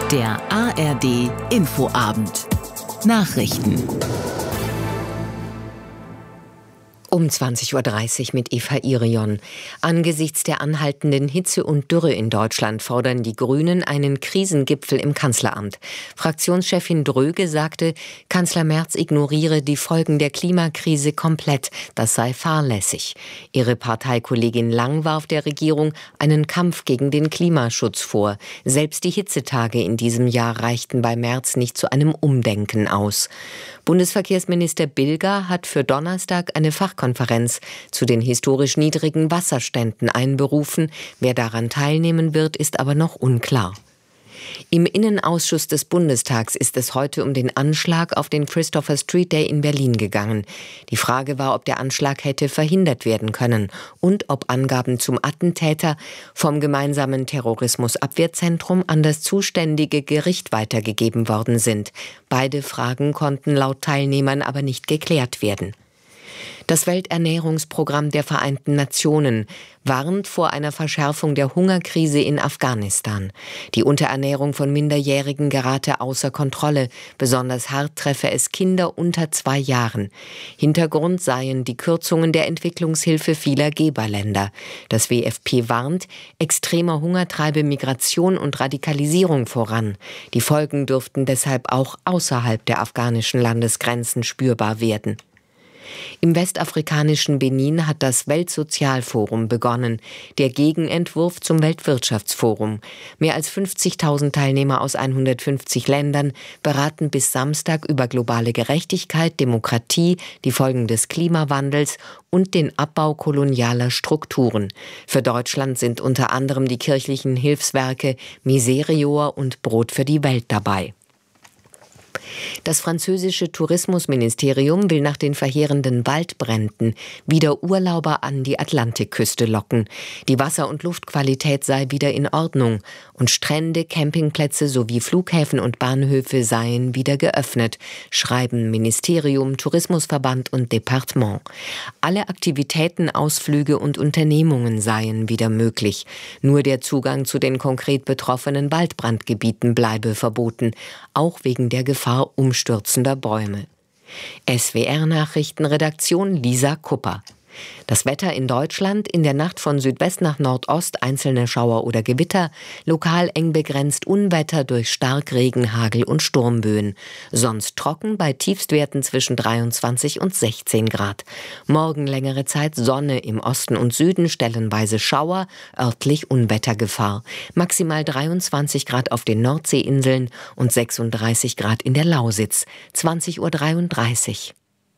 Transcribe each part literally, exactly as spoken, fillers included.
Der A R D Infoabend. Nachrichten. Um zwanzig Uhr dreißig mit Eva Irion. Angesichts der anhaltenden Hitze und Dürre in Deutschland fordern die Grünen einen Krisengipfel im Kanzleramt. Fraktionschefin Dröge sagte, Kanzler Merz ignoriere die Folgen der Klimakrise komplett. Das sei fahrlässig. Ihre Parteikollegin Lang warf der Regierung einen Kampf gegen den Klimaschutz vor. Selbst die Hitzetage in diesem Jahr reichten bei Merz nicht zu einem Umdenken aus. Bundesverkehrsminister Bilger hat für Donnerstag eine Fachkonferenz zu den historisch niedrigen Wasserständen einberufen. Wer daran teilnehmen wird, ist aber noch unklar. Im Innenausschuss des Bundestags ist es heute um den Anschlag auf den Christopher Street Day in Berlin gegangen. Die Frage war, ob der Anschlag hätte verhindert werden können und ob Angaben zum Attentäter vom gemeinsamen Terrorismusabwehrzentrum an das zuständige Gericht weitergegeben worden sind. Beide Fragen konnten laut Teilnehmern aber nicht geklärt werden. Das Welternährungsprogramm der Vereinten Nationen warnt vor einer Verschärfung der Hungerkrise in Afghanistan. Die Unterernährung von Minderjährigen gerate außer Kontrolle. Besonders hart treffe es Kinder unter zwei Jahren. Hintergrund seien die Kürzungen der Entwicklungshilfe vieler Geberländer. Das W F P warnt, extremer Hunger treibe Migration und Radikalisierung voran. Die Folgen dürften deshalb auch außerhalb der afghanischen Landesgrenzen spürbar werden. Im westafrikanischen Benin hat das Weltsozialforum begonnen, der Gegenentwurf zum Weltwirtschaftsforum. Mehr als fünfzigtausend Teilnehmer aus hundertfünfzig Ländern beraten bis Samstag über globale Gerechtigkeit, Demokratie, die Folgen des Klimawandels und den Abbau kolonialer Strukturen. Für Deutschland sind unter anderem die kirchlichen Hilfswerke Miserior und Brot für die Welt dabei. Das französische Tourismusministerium will nach den verheerenden Waldbränden wieder Urlauber an die Atlantikküste locken. Die Wasser- und Luftqualität sei wieder in Ordnung und Strände, Campingplätze sowie Flughäfen und Bahnhöfe seien wieder geöffnet, schreiben Ministerium, Tourismusverband und Departement. Alle Aktivitäten, Ausflüge und Unternehmungen seien wieder möglich. Nur der Zugang zu den konkret betroffenen Waldbrandgebieten bleibe verboten, auch wegen der Gefahr umstürzender Bäume. S W R-Nachrichtenredaktion Lisa Kupper. Das Wetter in Deutschland: in der Nacht von Südwest nach Nordost einzelne Schauer oder Gewitter, lokal eng begrenzt Unwetter durch Starkregen, Hagel und Sturmböen. Sonst trocken bei Tiefstwerten zwischen dreiundzwanzig und sechzehn Grad. Morgen längere Zeit Sonne, im Osten und Süden stellenweise Schauer, örtlich Unwettergefahr. Maximal dreiundzwanzig Grad auf den Nordseeinseln und sechsunddreißig Grad in der Lausitz. zwanzig Uhr dreiunddreißig.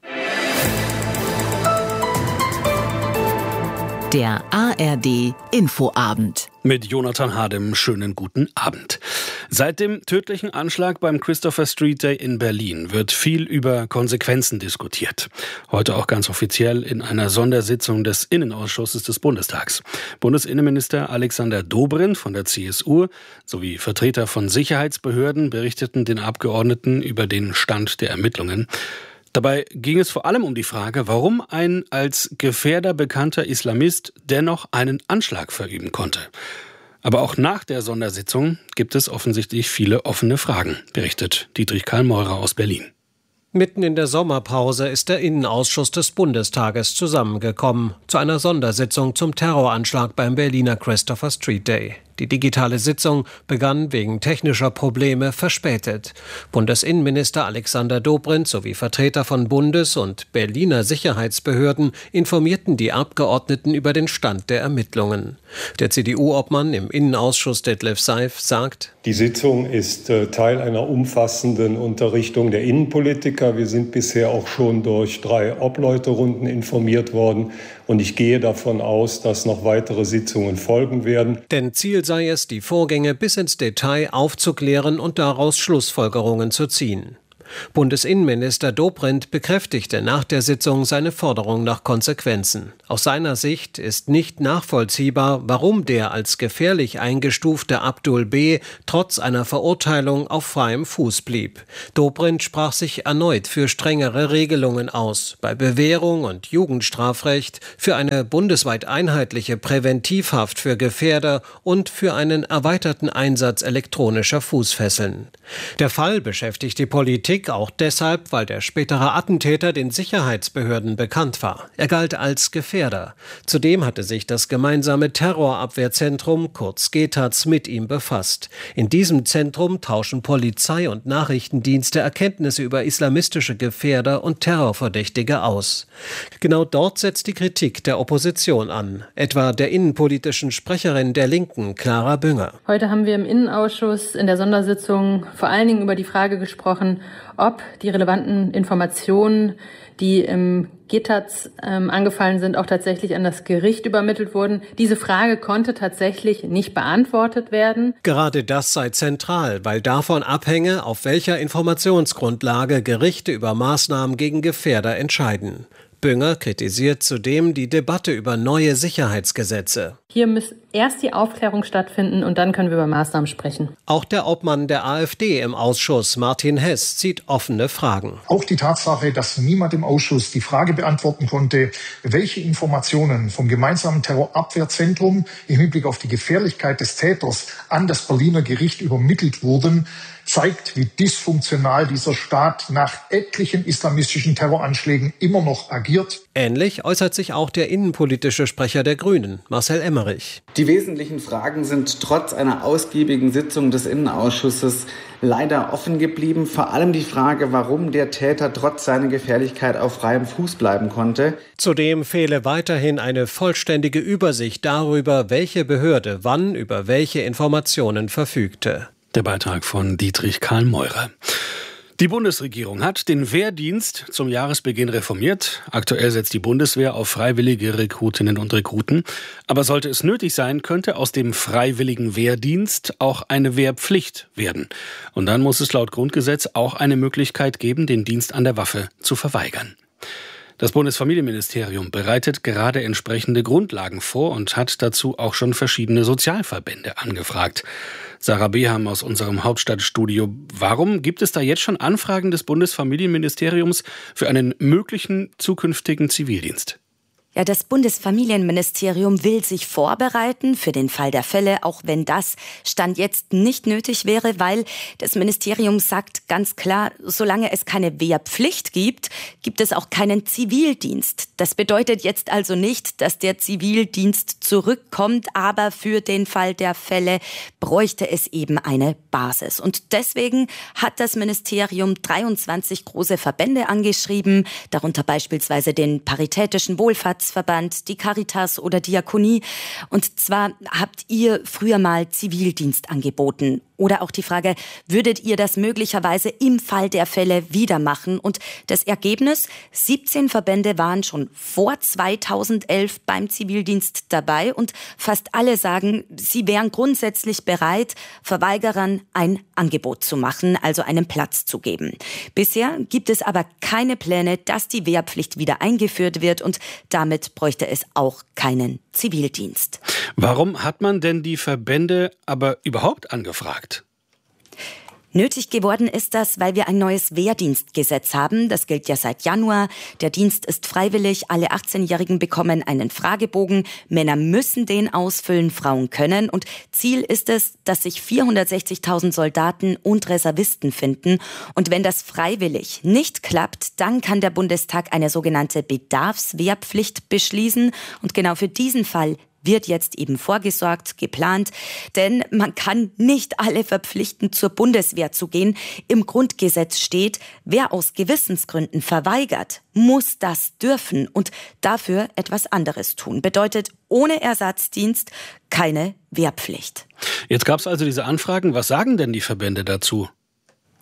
Der A R D Infoabend. Mit Jonathan Hadem, schönen guten Abend. Seit dem tödlichen Anschlag beim Christopher Street Day in Berlin wird viel über Konsequenzen diskutiert. Heute auch ganz offiziell in einer Sondersitzung des Innenausschusses des Bundestags. Bundesinnenminister Alexander Dobrindt von der C S U sowie Vertreter von Sicherheitsbehörden berichteten den Abgeordneten über den Stand der Ermittlungen. Dabei ging es vor allem um die Frage, warum ein als Gefährder bekannter Islamist dennoch einen Anschlag verüben konnte. Aber auch nach der Sondersitzung gibt es offensichtlich viele offene Fragen, berichtet Dietrich Karl Meurer aus Berlin. Mitten in der Sommerpause ist der Innenausschuss des Bundestages zusammengekommen zu einer Sondersitzung zum Terroranschlag beim Berliner Christopher Street Day. Die digitale Sitzung begann wegen technischer Probleme verspätet. Bundesinnenminister Alexander Dobrindt sowie Vertreter von Bundes- und Berliner Sicherheitsbehörden informierten die Abgeordneten über den Stand der Ermittlungen. Der C D U-Obmann im Innenausschuss Detlef Seif sagt: Die Sitzung ist äh, Teil einer umfassenden Unterrichtung der Innenpolitiker. Wir sind bisher auch schon durch drei Obleuterunden informiert worden. Und ich gehe davon aus, dass noch weitere Sitzungen folgen werden. Denn Ziel sei es, die Vorgänge bis ins Detail aufzuklären und daraus Schlussfolgerungen zu ziehen. Bundesinnenminister Dobrindt bekräftigte nach der Sitzung seine Forderung nach Konsequenzen. Aus seiner Sicht ist nicht nachvollziehbar, warum der als gefährlich eingestufte Abdul B. trotz einer Verurteilung auf freiem Fuß blieb. Dobrindt sprach sich erneut für strengere Regelungen aus, bei Bewährung und Jugendstrafrecht, für eine bundesweit einheitliche Präventivhaft für Gefährder und für einen erweiterten Einsatz elektronischer Fußfesseln. Der Fall beschäftigt die Politik auch deshalb, weil der spätere Attentäter den Sicherheitsbehörden bekannt war. Er galt als Gefährder. Zudem hatte sich das gemeinsame Terrorabwehrzentrum, kurz G T A Z, mit ihm befasst. In diesem Zentrum tauschen Polizei und Nachrichtendienste Erkenntnisse über islamistische Gefährder und Terrorverdächtige aus. Genau dort setzt die Kritik der Opposition an, etwa der innenpolitischen Sprecherin der Linken, Clara Bünger. Heute haben wir im Innenausschuss in der Sondersitzung vor allen Dingen über die Frage gesprochen, ob die relevanten Informationen, die im G T A Z ähm, angefallen sind, auch tatsächlich an das Gericht übermittelt wurden. Diese Frage konnte tatsächlich nicht beantwortet werden. Gerade das sei zentral, weil davon abhänge, auf welcher Informationsgrundlage Gerichte über Maßnahmen gegen Gefährder entscheiden. Bünger kritisiert zudem die Debatte über neue Sicherheitsgesetze. Hier muss erst die Aufklärung stattfinden und dann können wir über Maßnahmen sprechen. Auch der Obmann der AfD im Ausschuss, Martin Hess, zieht offene Fragen. Auch die Tatsache, dass niemand im Ausschuss die Frage beantworten konnte, welche Informationen vom gemeinsamen Terrorabwehrzentrum im Hinblick auf die Gefährlichkeit des Täters an das Berliner Gericht übermittelt wurden, zeigt, wie dysfunktional dieser Staat nach etlichen islamistischen Terroranschlägen immer noch agiert. Ähnlich äußert sich auch der innenpolitische Sprecher der Grünen, Marcel Emmerich. Die wesentlichen Fragen sind trotz einer ausgiebigen Sitzung des Innenausschusses leider offen geblieben. Vor allem die Frage, warum der Täter trotz seiner Gefährlichkeit auf freiem Fuß bleiben konnte. Zudem fehle weiterhin eine vollständige Übersicht darüber, welche Behörde wann über welche Informationen verfügte. Der Beitrag von Dietrich Karl Meurer. Die Bundesregierung hat den Wehrdienst zum Jahresbeginn reformiert. Aktuell setzt die Bundeswehr auf freiwillige Rekrutinnen und Rekruten. Aber sollte es nötig sein, könnte aus dem freiwilligen Wehrdienst auch eine Wehrpflicht werden. Und dann muss es laut Grundgesetz auch eine Möglichkeit geben, den Dienst an der Waffe zu verweigern. Das Bundesfamilienministerium bereitet gerade entsprechende Grundlagen vor und hat dazu auch schon verschiedene Sozialverbände angefragt. Sarah Beham aus unserem Hauptstadtstudio. Warum gibt es da jetzt schon Anfragen des Bundesfamilienministeriums für einen möglichen zukünftigen Zivildienst? Ja, das Bundesfamilienministerium will sich vorbereiten für den Fall der Fälle, auch wenn das Stand jetzt nicht nötig wäre, weil das Ministerium sagt ganz klar, solange es keine Wehrpflicht gibt, gibt es auch keinen Zivildienst. Das bedeutet jetzt also nicht, dass der Zivildienst zurückkommt, aber für den Fall der Fälle bräuchte es eben eine Basis. Und deswegen hat das Ministerium dreiundzwanzig große Verbände angeschrieben, darunter beispielsweise den Paritätischen Wohlfahrts Verband, die Caritas oder Diakonie. Und zwar habt ihr früher mal Zivildienst angeboten. Oder auch die Frage, würdet ihr das möglicherweise im Fall der Fälle wieder machen? Und das Ergebnis, siebzehn Verbände waren schon vor zweitausendelf beim Zivildienst dabei und fast alle sagen, sie wären grundsätzlich bereit, Verweigerern ein Angebot zu machen, also einen Platz zu geben. Bisher gibt es aber keine Pläne, dass die Wehrpflicht wieder eingeführt wird und damit bräuchte es auch keinen Zivildienst. Warum hat man denn die Verbände aber überhaupt angefragt? Nötig geworden ist das, weil wir ein neues Wehrdienstgesetz haben. Das gilt ja seit Januar. Der Dienst ist freiwillig. Alle achtzehnjährigen bekommen einen Fragebogen. Männer müssen den ausfüllen, Frauen können. Und Ziel ist es, dass sich vierhundertsechzigtausend Soldaten und Reservisten finden. Und wenn das freiwillig nicht klappt, dann kann der Bundestag eine sogenannte Bedarfswehrpflicht beschließen. Und genau für diesen Fall wird jetzt eben vorgesorgt, geplant, denn man kann nicht alle verpflichten, zur Bundeswehr zu gehen. Im Grundgesetz steht, wer aus Gewissensgründen verweigert, muss das dürfen und dafür etwas anderes tun. Bedeutet ohne Ersatzdienst keine Wehrpflicht. Jetzt gab es also diese Anfragen. Was sagen denn die Verbände dazu?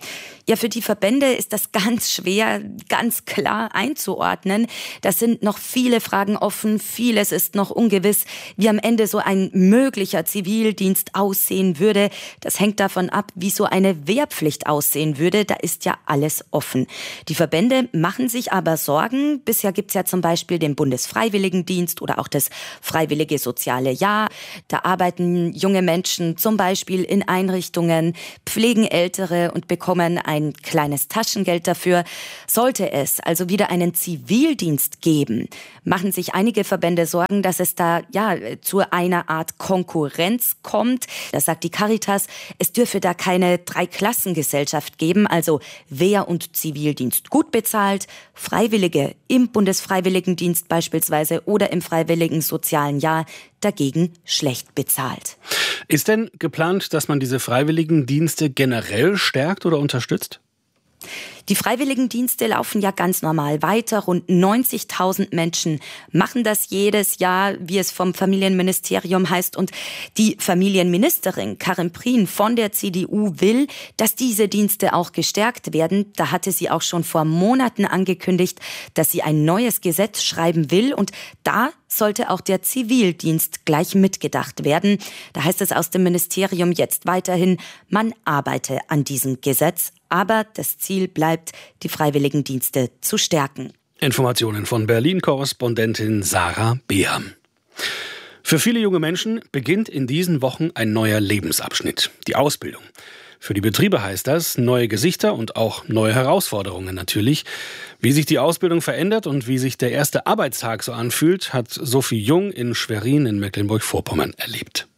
Ja, für die Verbände ist das ganz schwer, ganz klar einzuordnen. Da sind noch viele Fragen offen, vieles ist noch ungewiss, wie am Ende so ein möglicher Zivildienst aussehen würde. Das hängt davon ab, wie so eine Wehrpflicht aussehen würde. Da ist ja alles offen. Die Verbände machen sich aber Sorgen. Bisher gibt's ja zum Beispiel den Bundesfreiwilligendienst oder auch das Freiwillige Soziale Jahr. Da arbeiten junge Menschen zum Beispiel in Einrichtungen, pflegen Ältere und bekommen ein kleines Taschengeld dafür. Sollte es also wieder einen Zivildienst geben, machen sich einige Verbände Sorgen, dass es da ja zu einer Art Konkurrenz kommt. Das sagt die Caritas. Es dürfe da keine Dreiklassengesellschaft geben, also Wehr- und Zivildienst gut bezahlt, Freiwillige im Bundesfreiwilligendienst beispielsweise oder im Freiwilligen Sozialen Jahr dagegen schlecht bezahlt. Ist denn geplant, dass man diese Freiwilligendienste generell stärkt oder unterstützt? Die Freiwilligendienste laufen ja ganz normal weiter. Rund neunzigtausend Menschen machen das jedes Jahr, wie es vom Familienministerium heißt. Und die Familienministerin Karin Prien von der C D U will, dass diese Dienste auch gestärkt werden. Da hatte sie auch schon vor Monaten angekündigt, dass sie ein neues Gesetz schreiben will. Und da sollte auch der Zivildienst gleich mitgedacht werden. Da heißt es aus dem Ministerium jetzt weiterhin, man arbeite an diesem Gesetz. Aber das Ziel bleibt, die Freiwilligendienste zu stärken. Informationen von Berlin-Korrespondentin Sarah Beer. Für viele junge Menschen beginnt in diesen Wochen ein neuer Lebensabschnitt, die Ausbildung. Für die Betriebe heißt das neue Gesichter und auch neue Herausforderungen natürlich. Wie sich die Ausbildung verändert und wie sich der erste Arbeitstag so anfühlt, hat Sophie Jung in Schwerin in Mecklenburg-Vorpommern erlebt.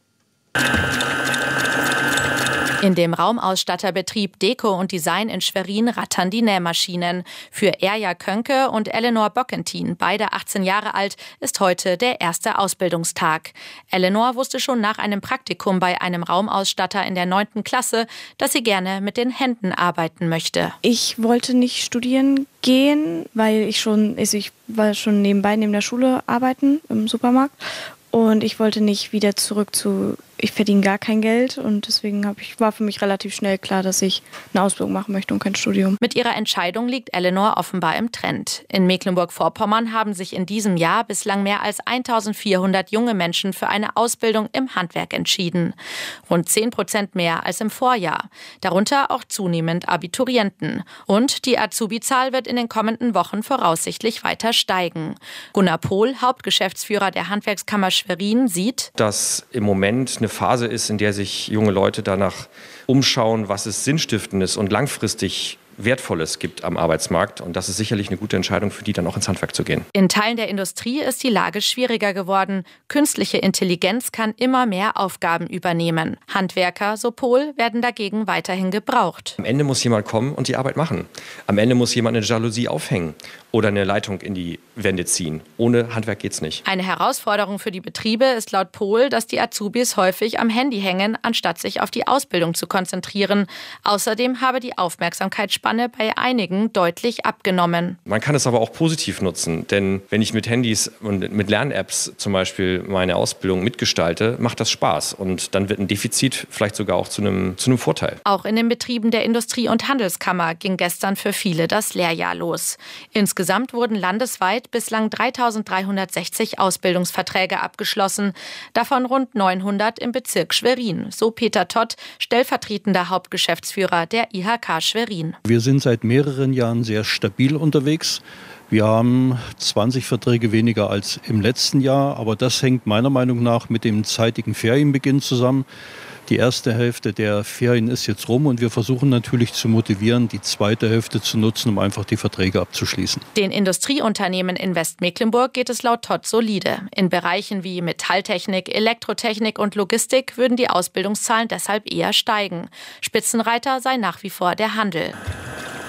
In dem Raumausstatterbetrieb Deko und Design in Schwerin rattern die Nähmaschinen. Für Erja Könke und Eleanor Bockentin, beide achtzehn Jahre alt, ist heute der erste Ausbildungstag. Eleanor wusste schon nach einem Praktikum bei einem Raumausstatter in der neunten Klasse, dass sie gerne mit den Händen arbeiten möchte. Ich wollte nicht studieren gehen, weil ich schon, also ich war schon nebenbei neben der Schule arbeiten im Supermarkt. Und ich wollte nicht wieder zurück zu, ich verdiene gar kein Geld und deswegen hab ich, war für mich relativ schnell klar, dass ich eine Ausbildung machen möchte und kein Studium. Mit ihrer Entscheidung liegt Eleanor offenbar im Trend. In Mecklenburg-Vorpommern haben sich in diesem Jahr bislang mehr als eintausendvierhundert junge Menschen für eine Ausbildung im Handwerk entschieden. Rund zehn Prozent mehr als im Vorjahr. Darunter auch zunehmend Abiturienten. Und die Azubi-Zahl wird in den kommenden Wochen voraussichtlich weiter steigen. Gunnar Pohl, Hauptgeschäftsführer der Handwerkskammer Schwerin, sieht, dass im Moment eine Phase ist, in der sich junge Leute danach umschauen, was es Sinnstiftendes und langfristig Wertvolles gibt am Arbeitsmarkt. Und das ist sicherlich eine gute Entscheidung für die, dann auch ins Handwerk zu gehen. In Teilen der Industrie ist die Lage schwieriger geworden. Künstliche Intelligenz kann immer mehr Aufgaben übernehmen. Handwerker, so Pohl, werden dagegen weiterhin gebraucht. Am Ende muss jemand kommen und die Arbeit machen. Am Ende muss jemand eine Jalousie aufhängen oder eine Leitung in die Wände ziehen. Ohne Handwerk geht's nicht. Eine Herausforderung für die Betriebe ist laut Pohl, dass die Azubis häufig am Handy hängen, anstatt sich auf die Ausbildung zu konzentrieren. Außerdem habe die Aufmerksamkeitsspanne bei einigen deutlich abgenommen. Man kann es aber auch positiv nutzen, denn wenn ich mit Handys und mit Lern-Apps zum Beispiel meine Ausbildung mitgestalte, macht das Spaß und dann wird ein Defizit vielleicht sogar auch zu einem, zu einem Vorteil. Auch in den Betrieben der Industrie- und Handelskammer ging gestern für viele das Lehrjahr los. Insgesamt wurden landesweit bislang dreitausenddreihundertsechzig Ausbildungsverträge abgeschlossen, davon rund neunhundert im Bezirk Schwerin, so Peter Tott, stellvertretender Hauptgeschäftsführer der I H K Schwerin. Wir sind seit mehreren Jahren sehr stabil unterwegs. Wir haben zwanzig Verträge weniger als im letzten Jahr, aber das hängt meiner Meinung nach mit dem zeitigen Ferienbeginn zusammen. Die erste Hälfte der Ferien ist jetzt rum und wir versuchen natürlich zu motivieren, die zweite Hälfte zu nutzen, um einfach die Verträge abzuschließen. Den Industrieunternehmen in Westmecklenburg geht es laut Tott solide. In Bereichen wie Metalltechnik, Elektrotechnik und Logistik würden die Ausbildungszahlen deshalb eher steigen. Spitzenreiter sei nach wie vor der Handel.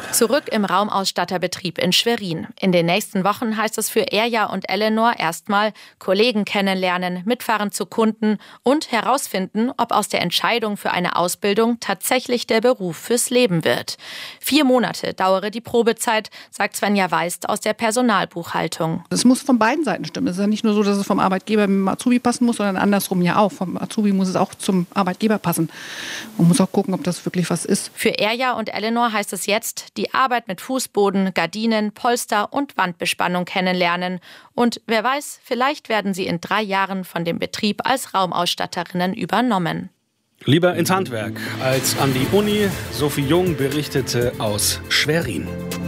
Zurück im Raumausstatterbetrieb in Schwerin. In den nächsten Wochen heißt es für Erja und Eleanor erstmal Kollegen kennenlernen, mitfahren zu Kunden und herausfinden, ob aus der Entscheidung für eine Ausbildung tatsächlich der Beruf fürs Leben wird. Vier Monate dauere die Probezeit, sagt Svenja Weist aus der Personalbuchhaltung. Es muss von beiden Seiten stimmen. Es ist ja nicht nur so, dass es vom Arbeitgeber mit dem Azubi passen muss, sondern andersrum ja auch. Vom Azubi muss es auch zum Arbeitgeber passen. Man muss auch gucken, ob das wirklich was ist. Für Erja und Eleanor heißt es jetzt, die Arbeit mit Fußboden, Gardinen, Polster und Wandbespannung kennenlernen. Und wer weiß, vielleicht werden sie in drei Jahren von dem Betrieb als Raumausstatterinnen übernommen. Lieber ins Handwerk als an die Uni. Sophie Jung berichtete aus Schwerin.